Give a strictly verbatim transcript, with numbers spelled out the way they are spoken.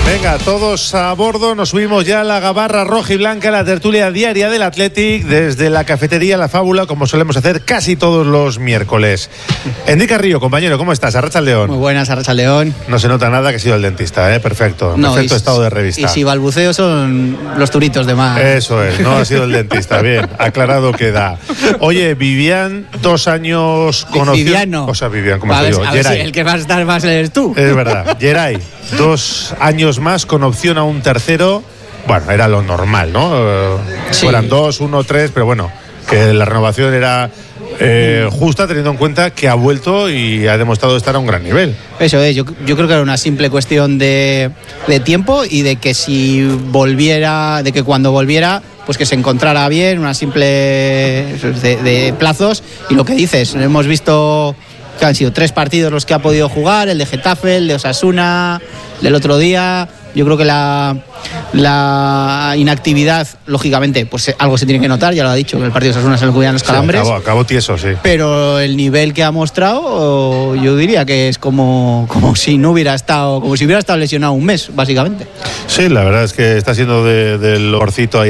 Venga, todos a bordo, nos subimos ya a la gabarra roja y blanca, la tertulia diaria del Athletic, desde la cafetería La Fábula, como solemos hacer casi todos los miércoles. Enrique Carrillo, compañero, ¿cómo estás? Arratsaldeón. Muy buenas, Arratsaldeón. No se nota nada que he sido el dentista, ¿eh? Perfecto, no, perfecto y, estado de revista. Y si balbuceo son los turitos de más. Eso es, no ha sido el dentista, bien, aclarado queda. Oye, Vivian, dos años con opción... Vivian no. O sea, Vivian, ¿cómo vale, te digo? a ver si el que va a estar más eres tú. Es verdad, Geray, dos años más con opción a un tercero. Bueno, era lo normal, ¿no? Sí. Fueran dos, uno, tres, pero bueno, que la renovación era eh, justa, teniendo en cuenta que ha vuelto y ha demostrado estar a un gran nivel. Eso es, yo, yo creo que era una simple cuestión de, de tiempo y de que si volviera, de que cuando volviera, pues que se encontrara bien, una simple de, de plazos. Y lo que dices, hemos visto que han sido tres partidos los que ha podido jugar, el de Getafe, el de Osasuna, del otro día. Yo creo que la, la inactividad, lógicamente, pues algo se tiene que notar, ya lo ha dicho, que el partido de Osasuna se le cuidan los calambres. Sí, acabó, acabó tieso, sí. Pero el nivel que ha mostrado, yo diría que es como, como si no hubiera estado, como si hubiera estado lesionado un mes, básicamente. Sí, la verdad es que está siendo de, del orcito ahí